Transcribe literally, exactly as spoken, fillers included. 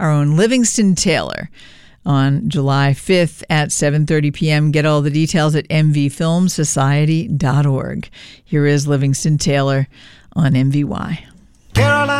our own Livingston Taylor on July fifth at seven thirty p.m. Get all the details at m v film society dot org. Here is Livingston Taylor on M V Y.